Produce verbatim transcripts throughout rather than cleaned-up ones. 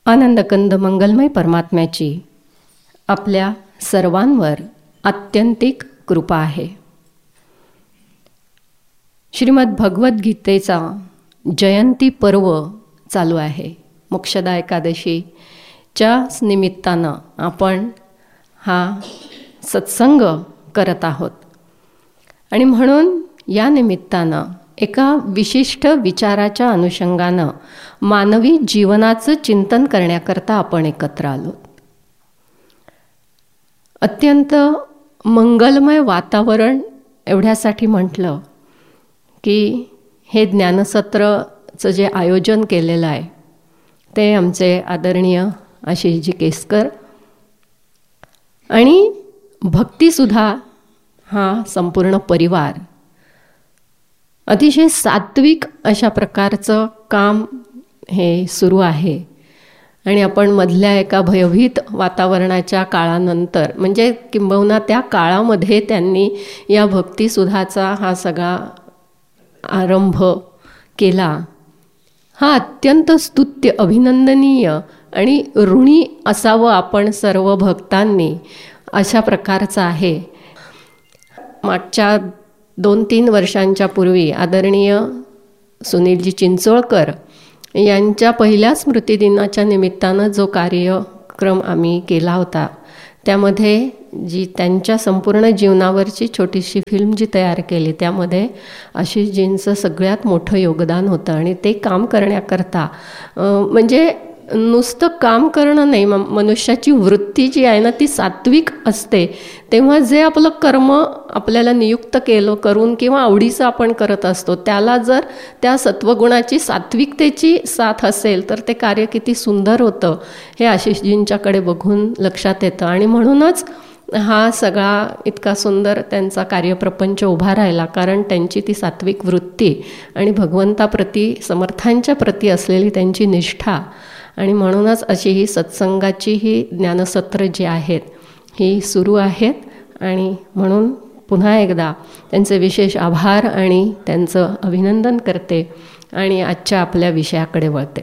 आनंदकंद मंगलमय परमात्म्याची आपल्या सर्वांवर आत्यंतिक कृपा आहे. श्रीमद भगवद्गीतेचा जयंती पर्व चालू आहे. मोक्षदा एकादशीच्या निमित्तानं आपण हा सत्संग करत आहोत आणि म्हणून या निमित्तानं एका विशिष्ट विचाराच्या अनुषंगानं मानवी जीवनाचं चिंतन करण्याकरता आपण एकत्र आलो. अत्यंत मंगलमय वातावरण एवढ्यासाठी म्हटलं की हे ज्ञानसत्रचं जे आयोजन केलेलं आहे ते आमचे आदरणीय आशिषजी केसकर आणि भक्तीसुद्धा हा संपूर्ण परिवार अतिशय सात्विक अशा प्रकारचं काम हे सुरू आहे. आणि आपण मधल्या एका भयभीत वातावरणाच्या काळानंतर म्हणजे किंबहुना त्या काळामध्ये त्यांनी या भक्तिसुधाचा हा सगळा आरंभ केला. हा अत्यंत स्तुत्य अभिनंदनीय आणि ऋणी असावं आपण सर्व भक्तांनी अशा प्रकारचा आहे. मागच्या दोन तीन वर्षांच्या पूर्वी आदरणीय सुनीलजी चिंचोळकर यांच्या पहिल्या स्मृतिदिनाच्या निमित्तानं जो कार्यक्रम आम्ही केला होता त्यामध्ये जी त्यांच्या संपूर्ण जीवनावरची छोटीशी फिल्म जी तयार केली त्यामध्ये आशिषजींचं सगळ्यात मोठं योगदान होतं. आणि ते काम करण्याकरता म्हणजे नुसतं काम करणं नाही, मनुष्याची वृत्ती जी आहे ना ती सात्विक असते. तेव्हा जे आपलं कर्म आपल्याला नियुक्त केलं करून किंवा आवडीचं आपण करत असतो त्याला जर त्या सत्वगुणाची सात्विकतेची साथ असेल तर ते कार्य किती सुंदर होतं हे आशिषजींच्याकडे बघून लक्षात येतं. आणि म्हणूनच हा सगळा इतका सुंदर त्यांचा कार्यप्रपंच उभा राहिला, कारण त्यांची ती सात्विक वृत्ती आणि भगवंताप्रती समर्थांच्या प्रती असलेली त्यांची निष्ठा. आणि म्हणूनच अशी ही सत्संगाची ही ज्ञानसत्र जी आहेत ही सुरू आहेत. आणि म्हणून पुन्हा एकदा त्यांचे विशेष आभार आणि त्यांचं अभिनंदन करते आणि आजच्या आपल्या विषयाकडे वळते.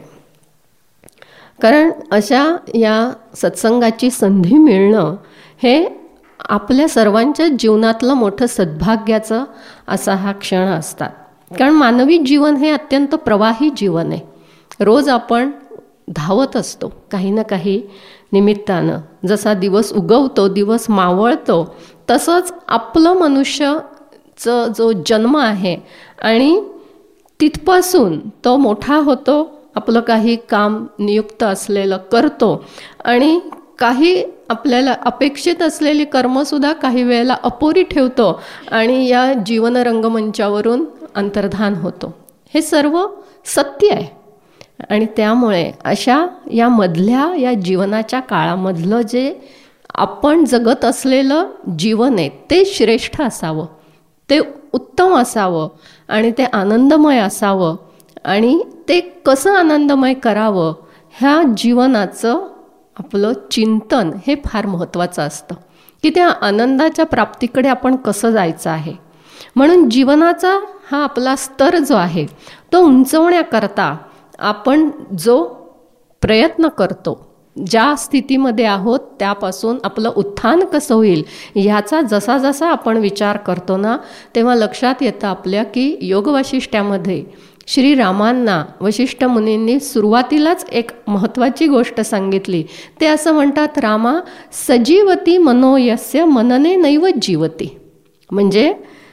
कारण अशा या सत्संगाची संधी मिळणं हे आपल्या सर्वांच्या जीवनातलं मोठं सद्भाग्याचं असा हा क्षण असतात. कारण मानवी जीवन हे अत्यंत प्रवाही जीवन आहे. रोज आपण धावत असतो काही ना काही निमित्तानं. जसा दिवस उगवतो दिवस मावळतो तसंच आपलं मनुष्यचं जो जन्म आहे आणि तिथपासून तो मोठा होतो, आपलं काही काम नियुक्त असलेलं करतो आणि काही आपल्याला अपेक्षित असलेली कर्मसुद्धा काही वेळेला अपुरी ठेवतो आणि या जीवन रंगमंचावरून अंतर्धान होतो. हे सर्व सत्य आहे. आणि त्यामुळे अशा या मधल्या या जीवनाच्या काळामधलं जे आपण जगत असलेलं जीवन आहे ते श्रेष्ठ असावं, ते उत्तम असावं आणि ते आनंदमय असावं. आणि ते कसं आनंदमय करावं ह्या जीवनाचं आपलं चिंतन हे फार महत्त्वाचं असतं की त्या आनंदाच्या प्राप्तीकडे आपण कसं जायचं आहे. म्हणून जीवनाचा हा आपला स्तर जो आहे तो उंचवण्याकरता आपण जो प्रयत्न करतो, ज्या स्थितीमध्ये आहोत त्यापासून आपलं उत्थान कसं होईल ह्याचा जसा जसा आपण विचार करतो ना तेव्हा लक्षात येतं आपल्या की योग वशिष्ठ्यामध्ये श्रीरामांना वशिष्ठ मुनींनी सुरुवातीलाच एक महत्त्वाची गोष्ट सांगितली. ते असं म्हणतात, रामा सजीवती मनोयस्य मनने नैव जीवती. म्हणजे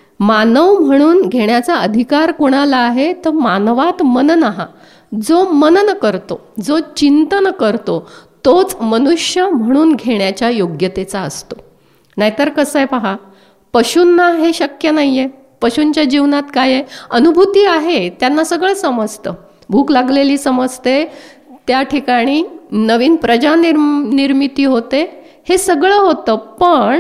मानव म्हणून घेण्याचा अधिकार कोणाला आहे तर मानवात मननहा, जो मनन करतो जो चिंतन करतो तोच मनुष्य म्हणून घेण्याच्या योग्यतेचा असतो. नाहीतर कसं आहे पहा, पशूंना हे शक्य नाही आहे. पशूंच्या जीवनात काय आहे, अनुभूती आहे, त्यांना सगळं समजतं, भूक लागलेली समजते, त्या ठिकाणी नवीन प्रजा निर् निर्मिती होते, हे सगळं होतं. पण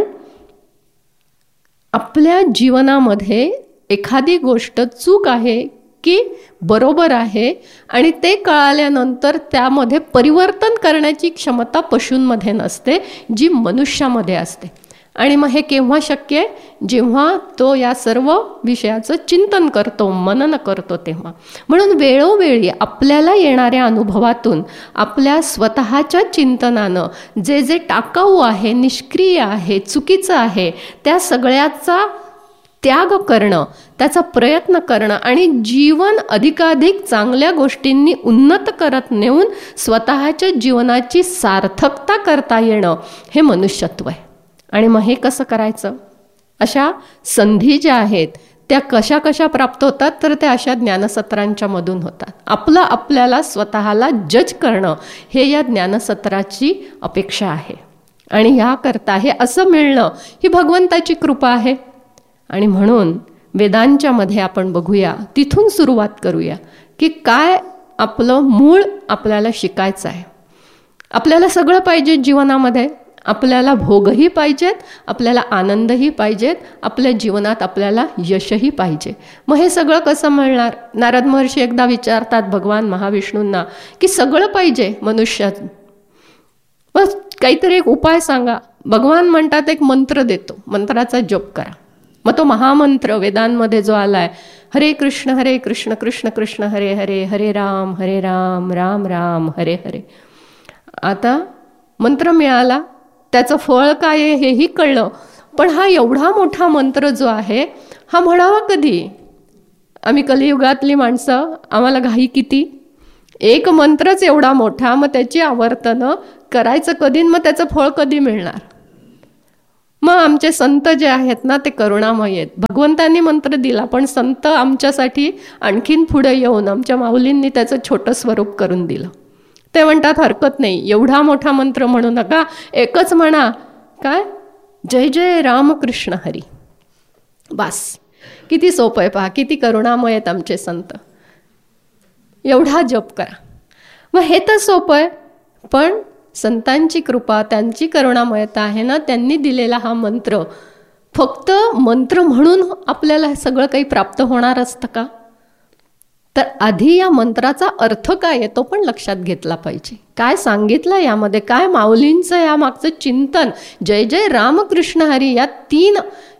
आपल्या जीवनामध्ये एखादी गोष्ट चूक आहे की बरोबर आहे आणि ते कळाल्यानंतर त्यामध्ये परिवर्तन करण्याची क्षमता पशूंमध्ये नसते जी मनुष्यामध्ये असते. आणि मग हे केव्हा शक्य आहे? जेव्हा तो या सर्व विषयाचं चिंतन करतो, मनन करतो तेव्हा. म्हणून वेळोवेळी आपल्याला येणाऱ्या अनुभवातून आपल्या स्वतःच्या चिंतनानं जे जे टाकाऊ आहे, निष्क्रिय आहे, चुकीचं आहे, त्या सगळ्याचा त्याग करणं, त्याचा प्रयत्न करणं आणि जीवन अधिकाधिक चांगल्या गोष्टींनी उन्नत करत नेऊन स्वतःच्या जीवनाची सार्थकता करता येणं हे मनुष्यत्व आहे. आणि मग हे कसं करायचं? अशा संधी ज्या आहेत त्या कशा कशा प्राप्त होतात? तर त्या अशा ज्ञानसत्रांच्या मधून होतात. आपलं आपल्याला स्वतःला जज करणं हे या ज्ञानसत्राची अपेक्षा आहे. आणि ह्याकरता हे असं मिळणं ही भगवंताची कृपा आहे. आणि म्हणून वेदांच्या मध्ये आपण बघूया, तिथून सुरुवात करूया की काय आपलं मूळ आपल्याला शिकायचं आहे. आपल्याला सगळं पाहिजे जीवनामध्ये, आपल्याला भोगही पाहिजेत, आपल्याला आनंदही पाहिजेत, आपल्या जीवनात आपल्याला यशही पाहिजे. मग हे सगळं कसं मिळणार? नारद महर्षी एकदा विचारतात भगवान महाविष्णूंना की सगळं पाहिजे मनुष्यात, मग काहीतरी एक उपाय सांगा. भगवान म्हणतात एक मंत्र देतो, मंत्राचा जप करा. मग तो महामंत्र वेदांमध्ये जो आलाय, हरे कृष्ण हरे कृष्ण कृष्ण कृष्ण हरे हरे, हरे राम हरे राम राम राम हरे हरे. आता मंत्र मिळाला, त्याचं फळ काय आहे हेही कळलं. पण हा एवढा मोठा मंत्र जो आहे हा म्हणावा कधी? आम्ही कलियुगातली माणसं, आम्हाला घाई किती? एक मंत्रच एवढा मोठा, मग त्याची आवर्तनं करायचं कधी? मग त्याचं फळ कधी मिळणार? मग आमचे संत जे आहेत ना ते करुणामय आहेत. भगवंतांनी मंत्र दिला, पण संत आमच्यासाठी आणखीन पुढे येऊन आमच्या माऊलींनी त्याचं छोटं स्वरूप करून दिलं. ते म्हणतात हरकत नाही, एवढा मोठा मंत्र म्हणू नका, एकच म्हणा, काय? जय जय रामकृष्ण हरी. बास. किती सोपं आहे पहा, किती करुणामय आहेत आमचे संत. एवढा जप करा. मग हे तर सोपं आहे, पण संतांची कृपा, त्यांची करुणामयता आहे ना, त्यांनी दिलेला हा मंत्र फक्त मंत्र म्हणून आपल्याला हे सगळं काही प्राप्त होणार असतं का? तर आधी या मंत्राचा अर्थ काय आहे तो पण लक्षात घेतला पाहिजे. काय सांगितलं यामध्ये, काय माऊलींचं या मागचं चिंतन, जय जय रामकृष्ण हरी या तीन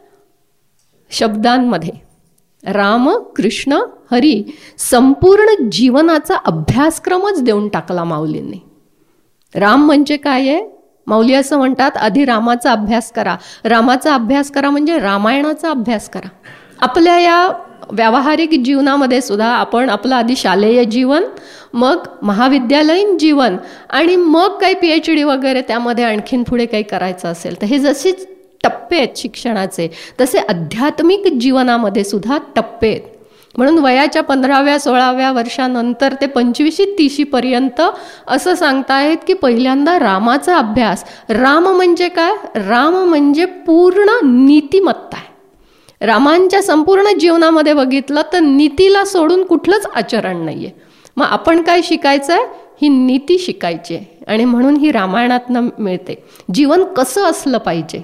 शब्दांमध्ये राम कृष्ण हरी संपूर्ण जीवनाचा अभ्यासक्रमच देऊन टाकला माऊलींनी. राम म्हणजे काय आहे? माऊली असं म्हणतात, आधी रामाचा अभ्यास करा. रामाचा अभ्यास करा म्हणजे रामायणाचा अभ्यास करा. आपल्या या व्यावहारिक जीवनामध्ये सुद्धा आपण आपलं आधी शालेय जीवन, मग महाविद्यालयीन जीवन आणि मग काही पी एच डी वगैरे त्यामध्ये आणखीन पुढे काही करायचं असेल तर हे जसे टप्पे आहेत शिक्षणाचे, तसे आध्यात्मिक जीवनामध्ये सुद्धा टप्पे आहेत. म्हणून वयाच्या पंधराव्या सोळाव्या वर्षानंतर ते पंचवीशी तीशीपर्यंत असं सांगतायत की पहिल्यांदा रामाचा अभ्यास. राम म्हणजे काय? राम म्हणजे पूर्ण नीतिमत्ता आहे. रामांच्या संपूर्ण जीवनामध्ये बघितलं तर नीतीला सोडून कुठलंच आचरण नाहीये. मग आपण काय शिकायचं आहे? ही नीती शिकायची आहे. आणि म्हणून ही रामायणातनं मिळते. जीवन कसं असलं पाहिजे.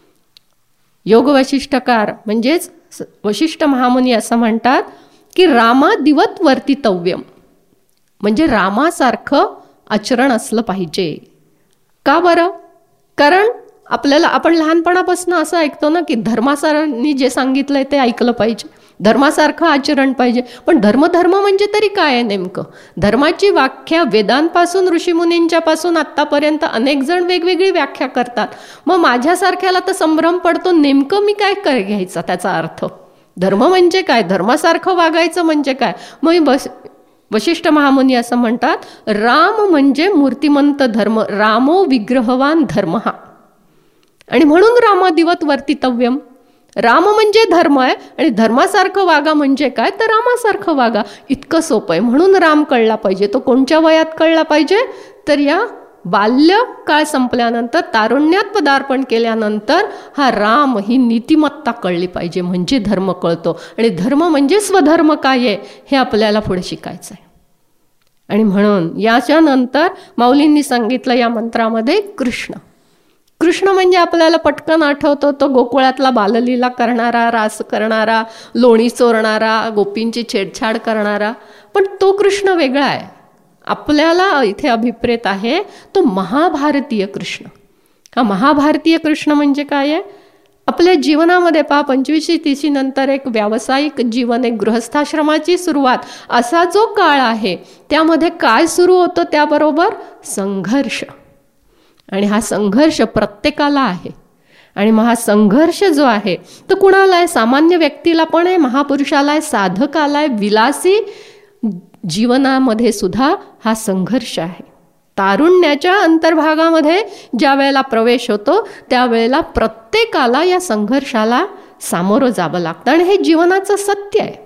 योग वशिष्ठकार म्हणजेच वशिष्ठ महामुनी असं म्हणतात की रामा दिवत वर्तितव्यम, म्हणजे रामासारखं आचरण असलं पाहिजे. का बरं? कारण आपल्याला, आपण लहानपणापासून असं ऐकतो ना की धर्मासारांनी जे सांगितलंय ते ऐकलं पाहिजे, धर्मासारखं आचरण पाहिजे. पण धर्म धर्म म्हणजे तरी काय आहे नेमकं? धर्माची व्याख्या वेदांपासून ऋषीमुनींच्या पासून आत्तापर्यंत अनेक जण वेगवेगळी व्याख्या करतात. मग माझ्यासारख्याला तर संभ्रम पडतो, नेमकं मी काय काय घ्यायचा त्याचा अर्थ. धर्म म्हणजे काय? धर्मासारखं वागायचं म्हणजे काय? मग बस वशिष्ठ महामुनी असं म्हणतात, राम म्हणजे मूर्तिमंत धर्म, रामो विग्रहवान धर्म हा. आणि म्हणून रामादिवत वर्तितव्यम, राम म्हणजे धर्म आहे आणि धर्मासारखं वागा म्हणजे काय? तर रामासारखं वागा. इतकं सोपं आहे. म्हणून राम कळला पाहिजे. तो कोणत्या वयात कळला पाहिजे? तर या बाल्य काळ संपल्यानंतर, तारुण्यात पदार्पण केल्यानंतर हा राम, ही नीतिमत्ता कळली पाहिजे, म्हणजे धर्म कळतो. आणि धर्म म्हणजे स्वधर्म काय आहे हे आपल्याला पुढे शिकायचं आहे. आणि म्हणून याच्यानंतर माऊलींनी सांगितलं या मंत्रामध्ये कृष्ण. कृष्ण म्हणजे आपल्याला पटकन आठवतो तो गोकुळातला बाललीला करणारा, रास करणारा, लोणी चोरणारा, गोपींची छेडछाड करणारा. पण तो कृष्ण वेगळा आहे. आपल्याला इथे अभिप्रेत आहे तो महाभारतीय कृष्ण. हा महाभारतीय कृष्ण म्हणजे काय आहे? आपल्या जीवनामध्ये पहा, पंचवीशी तीशी नंतर एक व्यावसायिक जीवन, एक गृहस्थाश्रमाची सुरुवात, असा जो काळ आहे त्यामध्ये काय सुरू होतं? त्याबरोबर संघर्ष. आणि हा संघर्ष प्रत्येकाला आहे. आणि मग हा संघर्ष जो आहे तो कुणाला आहे? सामान्य व्यक्तीला पण आहे, महापुरुषाला आहे, साधकाला आहे, विलासी जीवनामध्ये सुद्धा हा संघर्ष आहे. तारुण्याच्या अंतर्भागामध्ये ज्या वेळेला प्रवेश होतो त्यावेळेला प्रत्येकाला या संघर्षाला सामोरं जावं लागतं. आणि हे जीवनाचं सत्य आहे.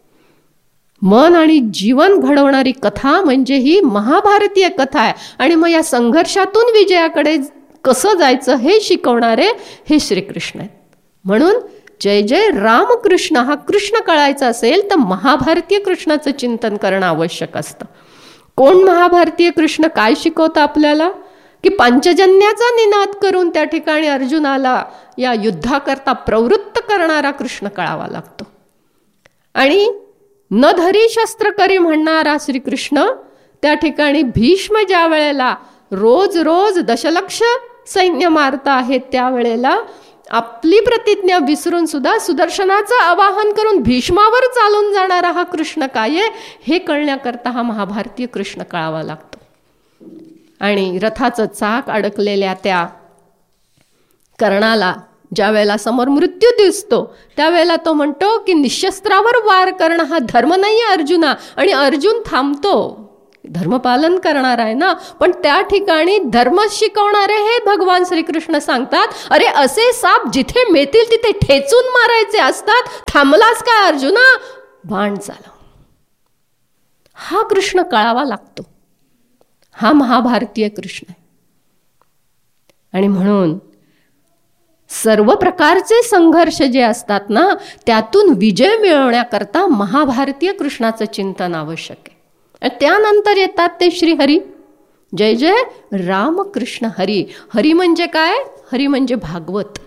मन आणि जीवन घडवणारी कथा म्हणजे ही महाभारतीय कथा आहे. आणि मग या संघर्षातून विजयाकडे कसं जायचं हे शिकवणारे हे श्रीकृष्ण आहेत. म्हणून जय जय रामकृष्ण हा कृष्ण कळायचा असेल तर महाभारतीय कृष्णाचं चिंतन करणं आवश्यक असतं. कोण महाभारतीय कृष्ण काय शिकवतं आपल्याला? की पंचजन्याचा निनाद करून त्या ठिकाणी अर्जुनाला या युद्धाकरता प्रवृत्त करणारा कृष्ण कळावा लागतो. आणि न धरी शस्त्र करी म्हणणारा श्रीकृष्ण त्या ठिकाणी भीष्म ज्या वेळेला रोज रोज दशलक्ष सैन्य मारता आहेत त्यावेळेला आपली प्रतिज्ञा विसरून सुद्धा सुदर्शनाचं आवाहन करून भीष्मावर चालून जाणारा हा कृष्ण काय आहे हे कळण्याकरता हा महाभारतीय कृष्ण कळावा लागतो. आणि रथाचं चाक अडकलेल्या त्या कर्णाला ज्या वेळेला समोर मृत्यू दिसतो त्यावेळेला तो म्हणतो की निशस्त्रावर वार करणं हा धर्म नाही आहे अर्जुना. आणि अर्जुन थांबतो, धर्मपालन करणार आहे ना. पण त्या ठिकाणी धर्म शिकवणारे हे भगवान श्रीकृष्ण सांगतात, अरे असे साप जिथे मेतील तिथे ठेचून मारायचे असतात, थांबलास काय अर्जुना, बाण चालव. हा कृष्ण कळावा लागतो. हा महाभारतीय कृष्ण आहे. आणि म्हणून सर्व प्रकारचे संघर्ष जे असतात ना त्यातून विजय मिळवण्याकरता महाभारतीय कृष्णाचं चिंतन आवश्यक आहे. त्यानंतर येतात ते श्रीहरी. जय जय रामकृष्ण हरी. हरी म्हणजे काय? हरी म्हणजे भागवत.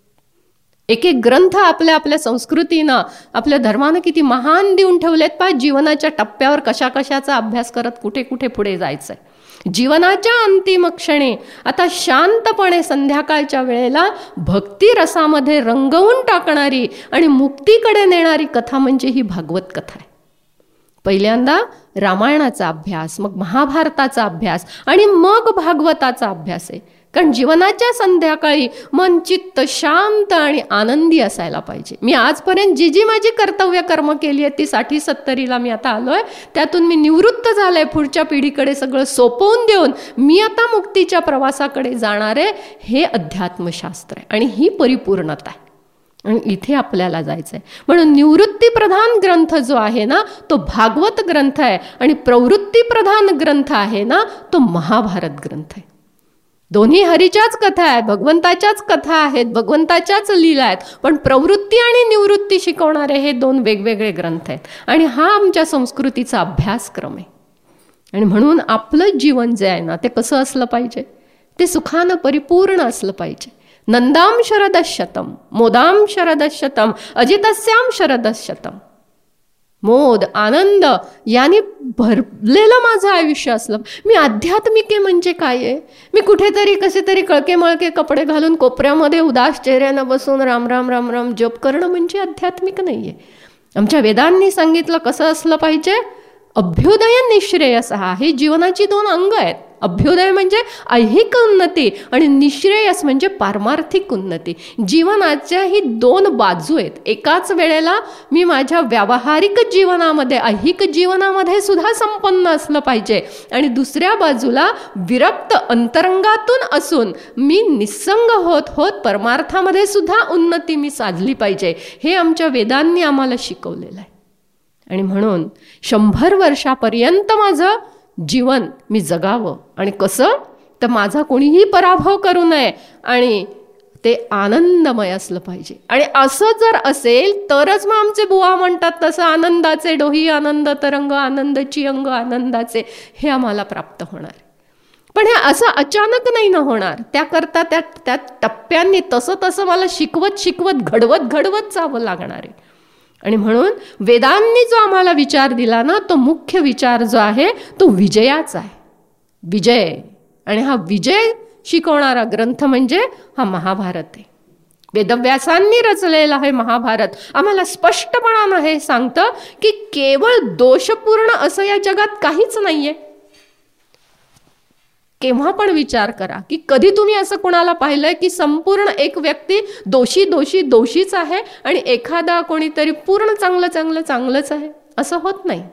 एक एक ग्रंथ आपल्या आपल्या संस्कृतीनं आपल्या धर्मानं किती महान देऊन ठेवलेत. पहा जीवनाच्या टप्प्यावर कशा कशाचा अभ्यास करत कुठे कुठे पुढे जायचंय. जीवनाच्या अंतिम क्षणी आता शांतपणे संध्याकाळच्या वेळेला भक्ती रसामध्ये रंगवून टाकणारी आणि मुक्तीकडे नेणारी कथा म्हणजे ही भागवत कथा आहे. पहिल्यांदा रामायणाचा अभ्यास, मग महाभारताचा अभ्यास आणि मग भागवताचा अभ्यास आहे. कारण जीवनाच्या संध्याकाळी मन चित्त शांत आणि आनंदी असायला पाहिजे. मी आजपर्यंत जी जी माझी कर्तव्य कर्म केली आहेत ती साठी सत्तरीला मी आता आलोय, त्यातून मी निवृत्त झालोय. पुढच्या पिढीकडे सगळं सोपवून देऊन मी आता मुक्तीच्या प्रवासाकडे जाणार आहे. हे अध्यात्मशास्त्र आहे आणि ही परिपूर्णता आहे. आणि इथे आपल्याला जायचं आहे. म्हणून निवृत्तीप्रधान ग्रंथ जो आहे ना तो भागवत ग्रंथ आहे आणि प्रवृत्तीप्रधान ग्रंथ आहे ना तो महाभारत ग्रंथ आहे. दोन्ही हरीच्याच कथा आहेत, भगवंताच्याच कथा आहेत, भगवंताच्याच लीला आहेत. पण प्रवृत्ती आणि निवृत्ती शिकवणारे हे दोन वेगवेगळे ग्रंथ आहेत. आणि हा आमच्या संस्कृतीचा अभ्यासक्रम आहे. आणि म्हणून आपलं जीवन जे आहे ना ते कसं असलं पाहिजे? ते सुखानं परिपूर्ण असलं पाहिजे. नंदाम शरदशतम मोदाम शरदशतम अजितस्याम शरदशतम. मोद आनंद याने भरलेलं माझं आयुष्य असलं. मी आध्यात्मिक आहे म्हणजे काय आहे? मी कुठेतरी कसे तरी कळके मळके कपडे घालून कोपऱ्यामध्ये उदास चेहऱ्यानं बसून राम राम राम राम जप करणं म्हणजे आध्यात्मिक नाही आहे. आमच्या वेदांनी सांगितलं कसं असलं पाहिजे? अभ्युदय निःश्रेयस. हा हे जीवनाची दोन अंग आहेत. अभ्युदय म्हणजे ऐहिक उन्नती आणि निःश्रेयस म्हणजे पारमार्थिक उन्नती. जीवनाच्या ही दोन बाजू आहेत. एकाच वेळेला मी माझ्या व्यावहारिक जीवनामध्ये ऐहिक जीवनामध्ये सुद्धा संपन्न असलं पाहिजे आणि दुसऱ्या बाजूला विरक्त अंतरंगातून असून मी निस्संग होत होत परमार्थामध्ये सुद्धा उन्नती मी साधली पाहिजे. हे आमच्या वेदांनी आम्हाला शिकवलेलं आहे. आणि म्हणून शंभर वर्षापर्यंत माझं जीवन मी जगावं. आणि कसं? तर माझा कोणीही पराभव करू नये आणि ते आनंदमय असलं पाहिजे. आणि असं जर असेल तरच मग आमचे बुवा म्हणतात तसं आनंदाचे डोही आनंद तरंग आनंदाची अंग आनंदाचे हे आम्हाला प्राप्त होणार. पण हे असं अचानक नाही ना होणार. त्याकरता त्या त्या टप्प्यांनी तसं तसं मला शिकवत शिकवत घडवत घडवत जावं लागणार आहे. आणि म्हणून वेदांनी जो आम्हाला विचार दिला ना तो मुख्य विचार जो आहे तो विजयाचा आहे. विजय. आणि हा विजय शिकवणारा ग्रंथ म्हणजे हा महाभारत आहे. वेदव्यासांनी रचलेलं हे महाभारत आम्हाला स्पष्टपणानं हे सांगतं की केवळ दोषपूर्ण असं या जगात काहीच नाहीये. केव्हा पण विचार करा की कधी तुम्ही असं कोणाला पाहिलंय की संपूर्ण एक व्यक्ती दोषी दोषी दोषीच आहे आणि एखादा कोणीतरी पूर्ण चांगलं चांगलं चांगलंच आहे? असं होत नाही.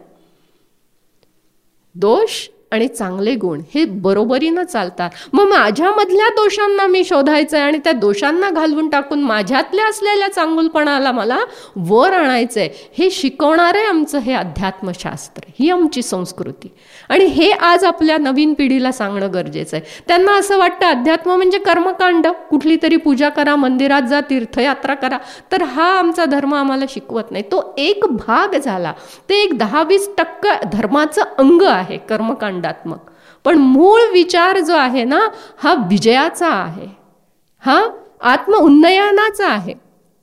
दोष आणि चांगले गुण हे बरोबरीनं चालतात. मग माझ्यामधल्या दोषांना मी शोधायचं आहे आणि त्या दोषांना घालवून टाकून माझ्यातल्या असलेल्या चांगुलपणाला मला वर आणायचंय. हे शिकवणारे आमचं हे अध्यात्मशास्त्र, ही आमची संस्कृती. आणि हे आज आपल्या नवीन पिढीला सांगणं गरजेचं आहे. त्यांना असं वाटतं अध्यात्म म्हणजे कर्मकांड, कुठली तरी पूजा करा, मंदिरात जा, तीर्थयात्रा करा. तर हा आमचा धर्म आम्हाला शिकवत नाही. तो एक भाग झाला, ते एक दहा वीस टक्के धर्माचं अंग आहे कर्मकांड. पण मूळ विचार जो आहे ना, हा विजयाचा आहे, हा आत्म उन्नयनाचा आहे.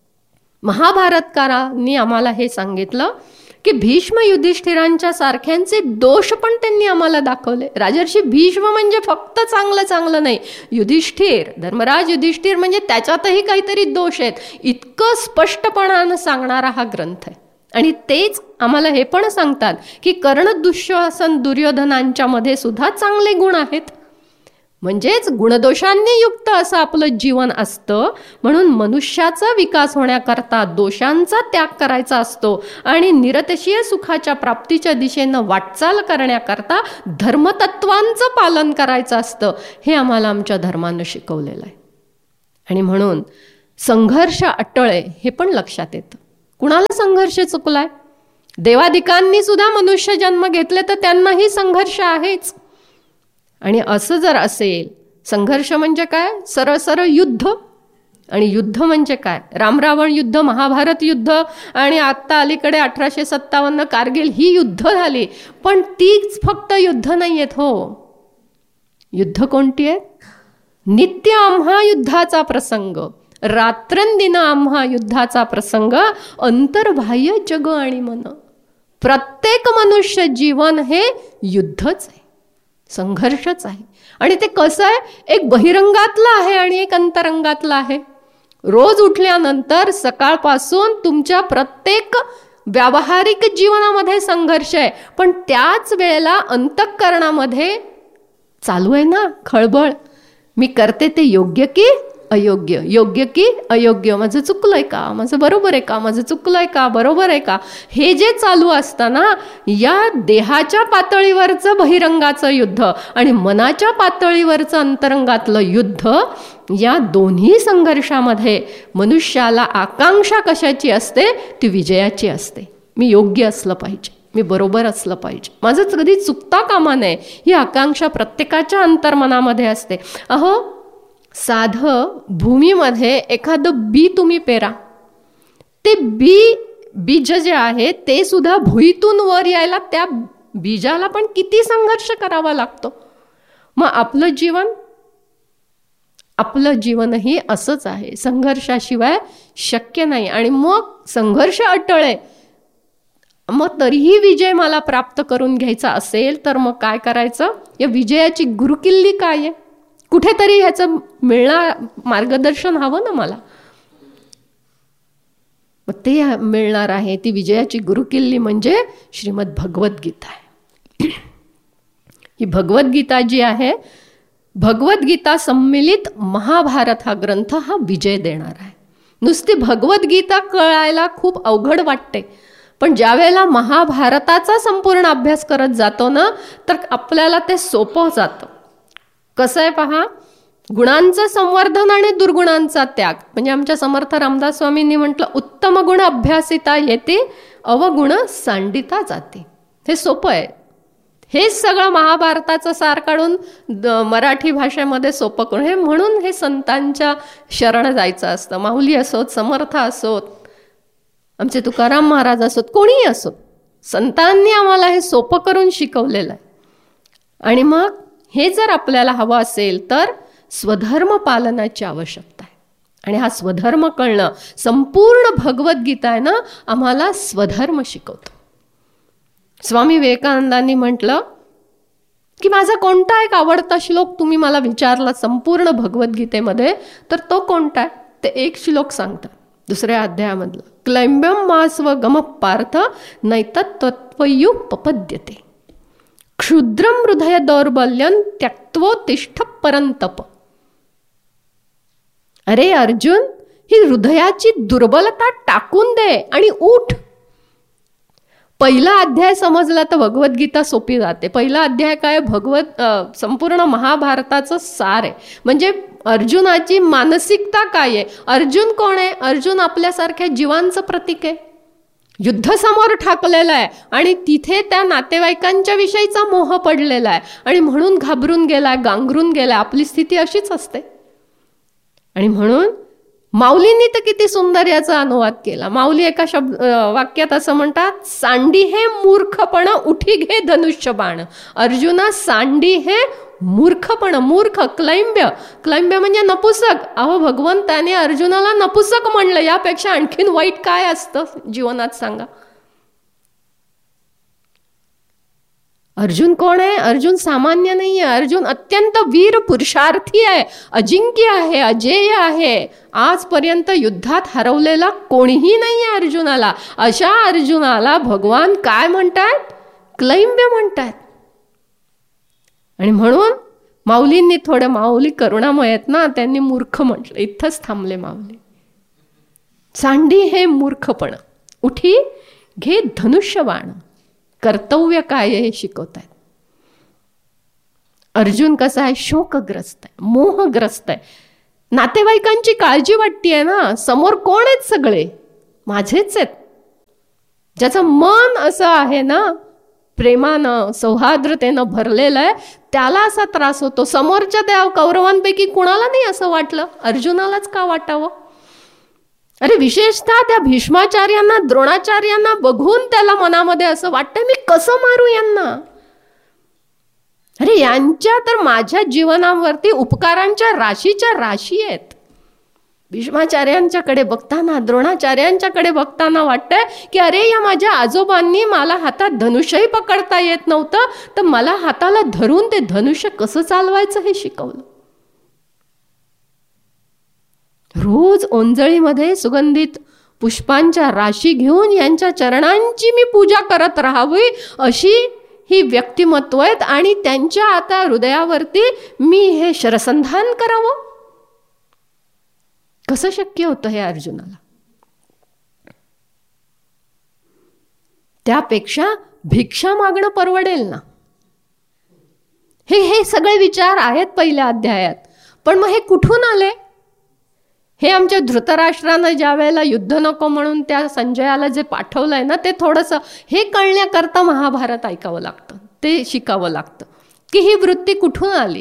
महाभारतकारांनी आम्हाला हे सांगितलं की भीष्म युधिष्ठिरांच्या सारख्यांचे दोष पण त्यांनी आम्हाला दाखवले. राजर्षी भीष्म म्हणजे फक्त चांगलं चांगलं नाही, युधिष्ठिर, धर्मराज युधिष्ठिर म्हणजे त्याच्यातही काहीतरी दोष आहेत, इतकं स्पष्टपणानं सांगणारा हा ग्रंथ आहे. आणि तेच आम्हाला हे पण सांगतात की कर्ण, दुःशासन, दुर्योधनांच्या मध्ये सुद्धा चांगले गुण आहेत. म्हणजेच गुणदोषांनी युक्त असं आपलं जीवन असतं. म्हणून मनुष्याचा विकास होण्याकरता दोषांचा त्याग करायचा असतो आणि निरतिशय सुखाच्या प्राप्तीच्या दिशेनं वाटचाल करण्याकरता धर्मतत्वांचं पालन करायचं असतं. हे आम्हाला आमच्या धर्मानं शिकवलेलं आहे. आणि म्हणून संघर्ष अटळे हे पण लक्षात येतं. कुणाला संघर्ष चुकलाय? देवादिकांनी सुद्धा मनुष्य जन्म घेतले तर त्यांनाही संघर्ष आहेच. आणि असं जर असेल, संघर्ष म्हणजे काय? सरळ सरळ युद्ध. आणि युद्ध म्हणजे काय? रामरावण युद्ध, महाभारत युद्ध आणि आत्ता अलीकडे अठराशे सत्तावन्न कारगिल ही युद्ध झाली. पण तीच फक्त युद्ध नाही आहेत हो. युद्ध कोणती आहेत? नित्य आम्हा युद्धाचा प्रसंग, रात्रंदिन आम्हा युद्धाचा प्रसंग, अंतर्बाह्य जग आणि मन. प्रत्येक मनुष्य जीवन हे युद्धच आहे, संघर्षच आहे. आणि ते कसं आहे? एक बहिरंगातलं आहे आणि एक अंतरंगातलं आहे. रोज उठल्यानंतर सकाळपासून तुमच्या प्रत्येक व्यावहारिक जीवनामध्ये संघर्ष आहे, पण त्याच वेळेला अंतःकरणामध्ये चालू आहे ना खळबळ. मी करते ते योग्य की अयोग्य, योग्य की अयोग्य, माझं चुकलंय का, माझं बरोबर आहे का, माझं चुकलंय का, बरोबर आहे का, हे जे चालू असताना या देहाच्या पातळीवरचं बहिरंगाचं युद्ध आणि मनाच्या पातळीवरचं अंतरंगातलं युद्ध, या दोन्ही संघर्षामध्ये मनुष्याला आकांक्षा कशाची असते? ती विजयाची असते. मी योग्य असलं पाहिजे, मी बरोबर असलं पाहिजे, माझं कधी चुकता कामा नये, ही आकांक्षा प्रत्येकाच्या अंतर्मनामध्ये असते. अहो, साधं भूमीमध्ये एखादं बी तुम्ही पेरा, ते बी बीज जे आहे ते सुद्धा भुईतून वर यायला त्या बीजाला पण किती संघर्ष करावा लागतो. मग आपलं जीवन, आपलं जीवनही असंच आहे, संघर्षाशिवाय शक्य नाही. आणि मग संघर्ष अटळे, मग तरीही विजय मला प्राप्त करून घ्यायचा असेल तर मग काय करायचं? या विजयाची गुरुकिल्ली काय आहे? कुठेतरी ह्याचं मिळणार मार्गदर्शन हवं ना मला. मग ते मिळणार आहे, ती विजयाची गुरुकिल्ली म्हणजे श्रीमद भगवद्गीता आहे. ही भगवद्गीता जी आहे, भगवद्गीता सम्मिलित महाभारत हा ग्रंथ हा विजय देणार आहे. नुसती भगवद्गीता कळायला खूप अवघड वाटते, पण ज्या वेळेला महाभारताचा संपूर्ण अभ्यास करत जातो ना, तर आपल्याला ते सोपं जातं. कसं आहे पहा, गुणांचं संवर्धन आणि दुर्गुणांचा त्याग. म्हणजे आमच्या समर्थ रामदास स्वामींनी म्हटलं, उत्तम गुण अभ्यासिता येते, अवगुण सांडिता जाते. हे सोपं आहे. हेच सगळं महाभारताचं सार काढून मराठी भाषेमध्ये सोपं करून, हे म्हणून हे संतांच्या शरण जायचं असतं. माऊली असोत, समर्थ असोत, आमचे तुकाराम महाराज असोत, कोणीही असोत, संतांनी आम्हाला हे सोपं करून शिकवलेलं आहे. आणि मग हे जर आपल्याला हवं असेल तर स्वधर्म पालनाची आवश्यकता आहे. आणि हा स्वधर्म कळणं, संपूर्ण भगवद्गीता आहे ना, आम्हाला स्वधर्म शिकवतो. स्वामी विवेकानंदांनी म्हटलं की माझा कोणता एक आवडता श्लोक तुम्ही मला विचारला संपूर्ण भगवद्गीतेमध्ये, तर तो कोणता आहे? ते एक श्लोक सांगतात दुसऱ्या अध्यायामधलं. क्लैंब्यम मास्व गम पार्थ नैतत्त्वयुपपद्यते क्षुद्रम हृदय दौर्बल्यन त्यक्त्वोत्तिष्ठ परंतप. अरे अर्जुन, ही हृदयाची दुर्बलता टाकून दे आणि उठ. पहिला अध्याय समजला तर भगवद्गीता सोपी जाते. पहिला अध्याय काय? भगवत संपूर्ण महाभारताचं सार आहे. म्हणजे अर्जुनाची मानसिकता काय आहे? अर्जुन कोण आहे? अर्जुन आपल्यासारख्या जीवांचं प्रतीक आहे. युद्ध समोर ठाकलेलं आहे आणि तिथे त्या नातेवाईकांच्या विषयीचा मोह पडलेला आहे आणि म्हणून घाबरून गेलाय, गांगरून गेलाय. आपली स्थिती अशीच असते. आणि म्हणून माऊलींनी तर किती सुंदर याचा अनुवाद केला. माऊली एका शब्द वाक्यात असं म्हणतात, सांडी हे मूर्खपण उठी घे धनुष्य बाण. अर्जुना, सांडी हे मूर्खपण. मूर्ख, क्लैंब्य. क्लैंब्य म्हणजे नपुसक. अहो, भगवंताने अर्जुनाला नपुसक म्हणलं. यापेक्षा आणखीन वाईट काय असतं जीवनात सांगा. अर्जुन कोण आहे? अर्जुन सामान्य नाही आहे. अर्जुन अत्यंत वीर पुरुषार्थी आहे, अजिंक्य आहे, अजेय आहे. आजपर्यंत युद्धात हरवलेला कोणीही नाही आहे अर्जुनाला. अशा अर्जुनाला भगवान काय म्हणतात? क्लैंब्य म्हणतात. आणि म्हणून माऊलींनी थोडं, माऊली करुणामय आहेत ना, त्यांनी मूर्ख म्हटलं. इथंच थांबले माऊली. सांडी हे मूर्खपण, उठी घे धनुष्यबाण. कर्तव्य काय हे शिकवत आहेत. अर्जुन कसा आहे? शोकग्रस्त आहे, मोहग्रस्त आहे. नातेवाईकांची काळजी वाटतीये ना. समोर कोण आहेत? सगळे माझेच आहेत. ज्याचं मन असं आहे ना, प्रेमानं, सौहार्द्रतेनं भरलेलं आहे, त्याला असा त्रास होतो. समोरच्या त्या कौरवांपैकी कुणाला नाही असं वाटलं, अर्जुनालाच का वाटावं? अरे विशेषतः त्या भीष्माचार्यांना, द्रोणाचार्यांना बघून त्याला मनामध्ये असं वाटतं, मी कसं मारू यांना? अरे यांच्या तर माझ्या जीवनावरती उपकारांच्या राशीच्या राशी आहेत. भीष्माचार्यांच्याकडे बघताना, द्रोणाचार्यांच्याकडे बघताना वाटतंय की अरे या माझ्या आजोबांनी मला हातात धनुष्यही पकडता येत नव्हतं, तर मला हाताला धरून ते धनुष्य कसं चालवायचं हे शिकवलं. रोज ओंजळीमध्ये सुगंधित पुष्पांच्या राशी घेऊन यांच्या चरणांची मी पूजा करत राहावी, अशी ही व्यक्तिमत्व आहेत. आणि त्यांच्या आता हृदयावरती मी हे शरसंधान करावं, कसं शक्य होतं हे अर्जुनाला? त्यापेक्षा भिक्षा मागणं परवडेल ना. हे हे सगळे विचार आहेत पहिल्या अध्यायात. पण मग हे कुठून आले? हे आमच्या धृतराष्ट्रानं ज्या वेळेला युद्ध नको म्हणून त्या संजयाला जे पाठवलंय ना, ते थोडंसं हे कळण्याकरता महाभारत ऐकावं लागतं, ते शिकावं लागतं की ही वृत्ती कुठून आली.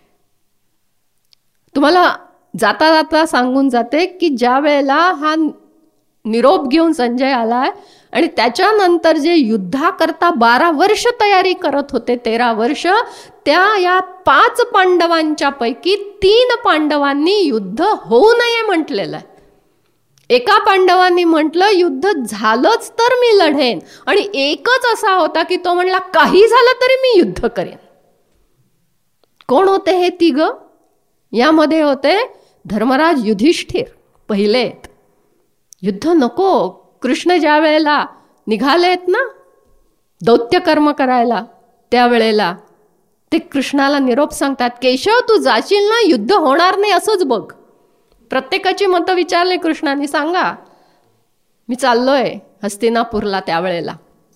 तुम्हाला जाता जाता सांगून जाते की ज्या वेळेला हा निरोप घेऊन संजय आलाय आणि त्याच्यानंतर जे युद्धाकरता बारा वर्ष तयारी करत होते, तेरा वर्ष, त्या या पाच पांडवांच्या पैकी तीन पांडवांनी युद्ध होऊ नये म्हटलेलं आहे. एका पांडवांनी म्हटलं युद्ध झालंच तर मी लढेन, आणि एकच असा होता की तो म्हणला काही झालं तरी मी युद्ध करेन. कोण होते हे तिघ? यामध्ये होते धर्मराज युधिष्ठिर पहिले. युद्ध नको, कृष्ण ज्या वेळेला निघालेत ना दौत्य कर्म करायला, त्यावेळेला ते कृष्णाला निरोप सांगतात, केशव तू जाशील ना, युद्ध होणार नाही असंच बघ. प्रत्येकाची मतं विचारले कृष्णाने, सांगा मी चाललोय हस्तिनापूरला. त्यावेळेला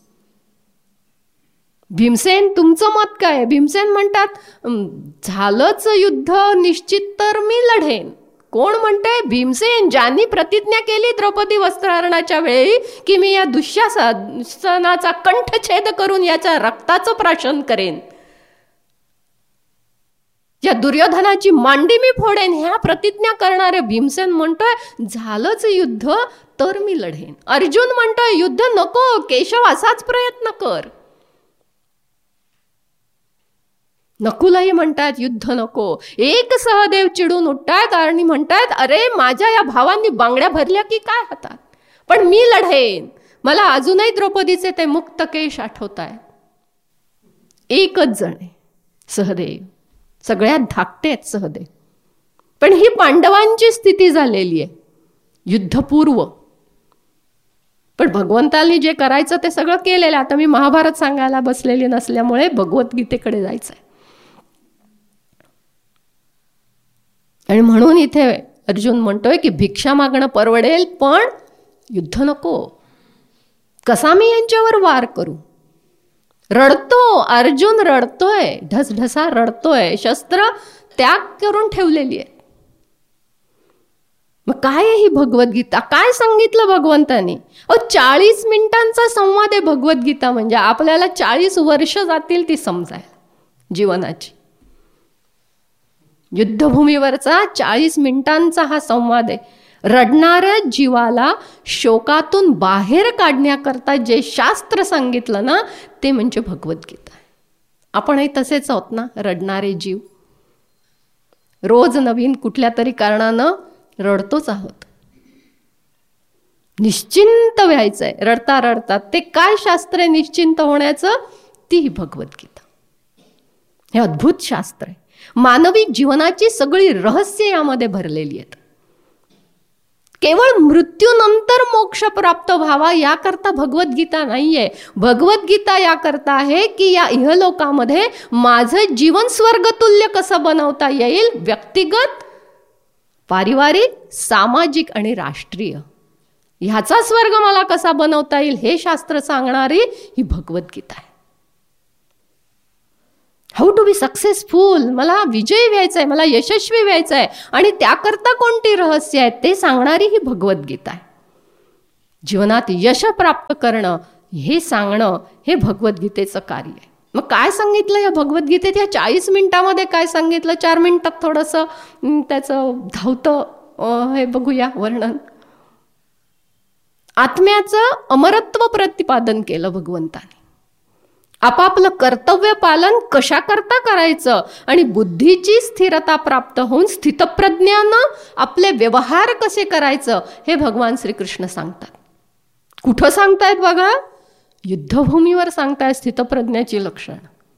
भीमसेन तुमचं मत काय? भीमसेन म्हणतात झालंच युद्ध निश्चित तर मी लढेन. कोण म्हणतंय? भीमसेन, ज्यांनी प्रतिज्ञा केली द्रौपदी वस्त्रहरणाच्या वेळी की मी या दुःशासनाचा कंठछेद करून याच्या रक्ताचं प्राशन करेन, या दुर्योधनाची मांडी मी फोडेन, ह्या प्रतिज्ञा करणारे भीमसेन म्हणतोय झालंच युद्ध तर मी लढेन. अर्जुन म्हणतोय युद्ध नको, केशव असाच प्रयत्न कर. नकुलही म्हणतात युद्ध नको. एक सहदेव चिडून उठतायत आणि म्हणतात अरे माझ्या या भावांनी बांगड्या भरल्या की काय हातात, पण मी लढेन. मला अजूनही द्रौपदीचे ते मुक्त केश आठवत आहेत. एकच जण आहे सहदेव, सगळ्यात धाकटे आहेत सहदेव. पण ही पांडवांची स्थिती झालेली आहे युद्धपूर्व. पण भगवंतांनी जे करायचं ते सगळं केलेलं. आता मी महाभारत सांगायला बसलेली नसल्यामुळे भगवद्गीतेकडे जायचंय. आणि म्हणून इथे अर्जुन म्हणतोय की भिक्षा मागणं परवडेल पण युद्ध नको. कसा मी यांच्यावर वार करू? रडतो अर्जुन, रडतोय, ढसढसा रडतोय, शस्त्र त्याग करून ठेवलेली आहे. मग काय आहे ही भगवद्गीता? काय सांगितलं भगवंतानी? अहो चाळीस मिनिटांचा संवाद आहे भगवद्गीता. म्हणजे आपल्याला चाळीस वर्ष जातील ती समजायला जीवनाची. युद्धभूमीवरचा चाळीस मिनिटांचा हा संवाद आहे. रडणाऱ्या जीवाला शोकातून बाहेर काढण्याकरता जे शास्त्र सांगितलं ना ते म्हणजे भगवद्गीता. आपणही तसेच आहोत ना, रडणारे जीव. रोज नवीन कुठल्या तरी कारणानं रडतोच आहोत. निश्चिंत व्हायचंय रडता रडता. ते काय शास्त्र आहे निश्चिंत होण्याचं? ती भगवद्गीता. हे अद्भुत शास्त्र आहे. मानवी जीवनाची सगळी रहस्य यामध्ये भरलेली आहेत. केवळ मृत्यूनंतर मोक्ष प्राप्त व्हावा याकरता भगवद्गीता नाहीये. भगवद्गीता याकरता आहे की या इहलोकामध्ये माझं जीवन स्वर्गतुल्य कसं बनवता येईल, व्यक्तिगत, पारिवारिक, सामाजिक आणि राष्ट्रीय. ह्याचा स्वर्ग मला कसा बनवता येईल हे शास्त्र सांगणारी ही भगवद्गीता आहे. हाऊ टू बी सक्सेसफुल, मला विजयी व्हायचं आहे, मला यशस्वी व्हायचं आहे आणि त्याकरता कोणती रहस्य आहेत ते सांगणारी ही भगवद्गीता आहे. जीवनात यश प्राप्त करणं हे सांगणं हे भगवद्गीतेचं कार्य आहे. मग काय सांगितलं या भगवद्गीतेत? या चाळीस मिनिटामध्ये काय सांगितलं? चार मिनिटात थोडंसं त्याचं धावतं हे बघूया वर्णन. आत्म्याचं अमरत्व प्रतिपादन केलं भगवंताने. आपापलं कर्तव्य पालन कशा करता करायचं आणि बुद्धीची स्थिरता प्राप्त होऊन स्थितप्रज्ञानं आपले व्यवहार कसे करायचं हे भगवान श्रीकृष्ण सांगतात. कुठं सांगतायत बघा? युद्धभूमीवर सांगतायत स्थितप्रज्ञाची लक्षण.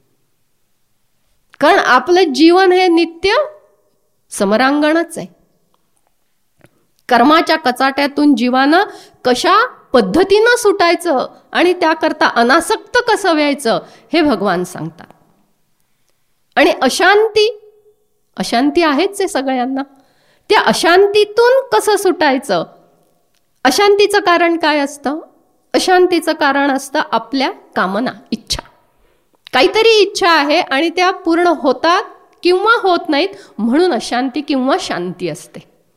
कारण आपलं जीवन हे नित्य समरांगणच आहे. कर्माच्या कचाट्यातून जीवानं कशा पद्धतीनं सुटायचं आणि त्याकरता अनासक्त कसं व्हायचं हे भगवान सांगतात. आणि अशांती अशांती आहेच आहे सगळ्यांना. त्या अशांतीतून कसं सुटायचं? अशांतीचं कारण काय असतं? अशांतीचं कारण असतं आपल्या कामना, इच्छा. काहीतरी इच्छा आहे आणि त्या पूर्ण होतात किंवा होत नाहीत म्हणून अशांती किंवा शांती असते.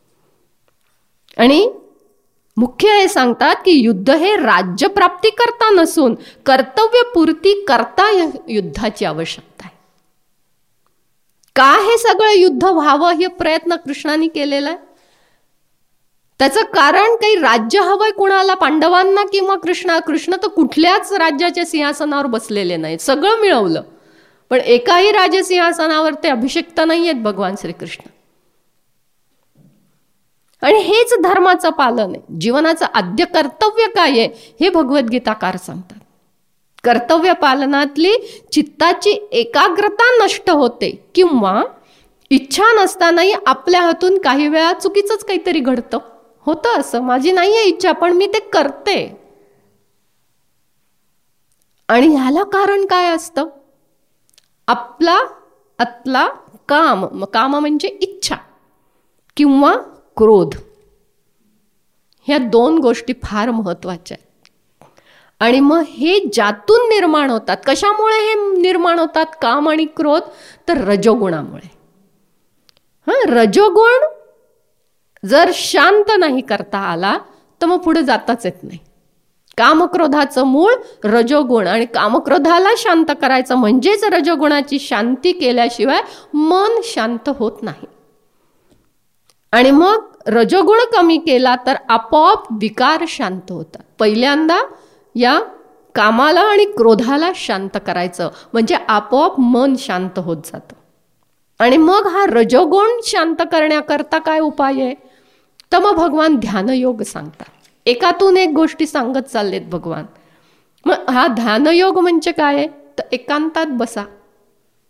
आणि मुख्य हे सांगतात की युद्ध हे राज्यप्राप्ती करता नसून कर्तव्यपूर्ती करता युद्धाची आवश्यकता आहे. का हे सगळं युद्ध व्हावं हे प्रयत्न कृष्णाने केलेला आहे? त्याचं कारण काही राज्य हवंय कुणाला, पांडवांना किंवा कृष्णा? कृष्ण तर कुठल्याच राज्याच्या सिंहासनावर बसलेले नाहीत. सगळं मिळवलं पण एकाही राजसिंहासनावर ते अभिषिक्त नाही आहेत भगवान श्रीकृष्ण. आणि हेच धर्माचं पालन आहे. जीवनाचं आद्य कर्तव्य काय आहे हे भगवद्गीताकार सांगतात. कर्तव्य पालनातली चित्ताची एकाग्रता नष्ट होते किंवा इच्छा नसतानाही आपल्या हातून काही वेळा चुकीचंच काहीतरी घडतं. होतं असं, माझी नाहीये इच्छा पण मी ते करते. आणि ह्याला कारण काय असतं? आपला आतला काम. काम म्हणजे इच्छा किंवा क्रोध. ह्या दोन गोष्टी फार महत्वाच्या आहेत. आणि मग हे ज्यातून निर्माण होतात. कशामुळे हे निर्माण होतात काम आणि क्रोध? तर रजोगुणामुळे. हा, रजोगुण जर शांत नाही करता आला तर मग पुढे जाताच येत नाही. कामक्रोधाचं मूळ रजोगुण आणि कामक्रोधाला शांत करायचं म्हणजेच रजोगुणाची शांती केल्याशिवाय मन शांत होत नाही. आणि मग रजोगुण कमी केला तर आपोआप विकार शांत होतात. पहिल्यांदा या कामाला आणि क्रोधाला शांत करायचं म्हणजे आपोआप मन शांत होत जातं. आणि मग हा रजोगुण शांत करण्याकरता काय उपाय आहे? तर मग भगवान ध्यानयोग सांगतात. एकातून एक गोष्टी सांगत चाललेत भगवान. मग हा ध्यानयोग म्हणजे काय आहे? तर एकांतात बसा,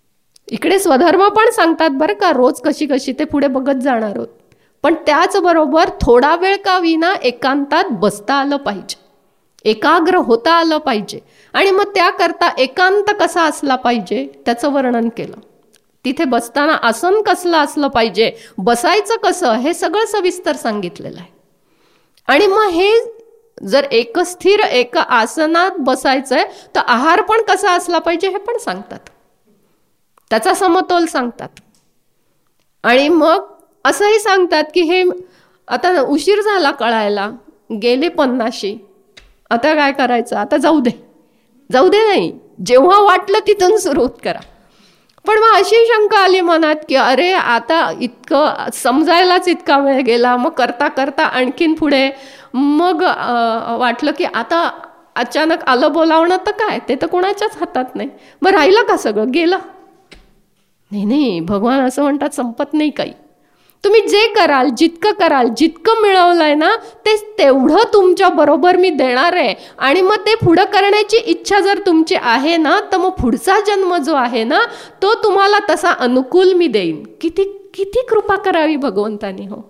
इकडे स्वधर्म पण सांगतात बरं का, रोज कशी कशी ते पुढे बघत जाणार आहोत. पण त्याचबरोबर थोडा वेळ का विना एकांतात बसता आलं पाहिजे, एकाग्र होता आलं पाहिजे. आणि मग त्याकरता एकांत कसा असला पाहिजे त्याचं वर्णन केलं. तिथे बसताना आसन कसलं असलं पाहिजे, बसायचं कसं, हे सगळं सविस्तर सांगितलेलं आहे. आणि मग हे जर एक स्थिर एका आसनात बसायचंय तर आहार पण कसा असला पाहिजे हे पण सांगतात, त्याचा समतोल सांगतात. आणि मग असंही सांगतात की हे आता उशीर झाला कळायला, गेले पन्नाशी, आता काय करायचं, आता जाऊ दे जाऊ दे नाही, जेव्हा वाटलं तिथून सुरुवात करा. पण मग अशी शंका आली मनात की अरे आता इतकं समजायलाच इतका वेळ गेला, मग करता करता आणखीन पुढे मग वाटलं की आता अचानक आलं बोलावणं तर काय, ते तर कोणाच्याच हातात नाही, मग राहिलं का सगळं, गेलं. नाही नाही, भगवान असं म्हणतात संपत नाही काही. तुम्ही जे कराल, जितकं कराल, जितकं मिळवलंय ना ते तेवढं तुमच्या बरोबर मी देणार आहे. आणि मग ते पुढं करण्याची इच्छा जर तुमची आहे ना तर मग पुढचा जन्म जो आहे ना तो तुम्हाला तसा अनुकूल मी देईन. किती किती कृपा करावी भगवंतानी हो,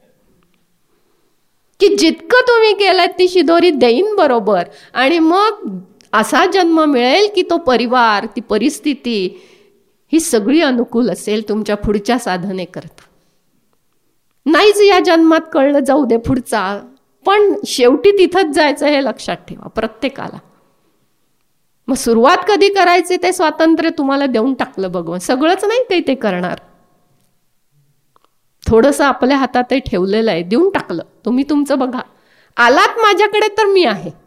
की जितकं तुम्ही केलं ती शिदोरी देईन बरोबर. आणि मग असा जन्म मिळेल की तो परिवार, ती परिस्थिती ही सगळी अनुकूल असेल तुमच्या पुढच्या साधने करता. नाहीच या जन्मात कळलं, जाऊ दे पुढचा, पण शेवटी तिथंच जायचं हे लक्षात ठेवा प्रत्येकाला. मग सुरुवात कधी करायची ते स्वातंत्र्य तुम्हाला देऊन टाकलं भगवान. सगळंच नाही काही ते करणार, थोडंसं आपल्या हातात ठेवलेलं आहे, देऊन टाकलं, तुम्ही तुमचं बघा. आलात माझ्याकडे तर मी आहे,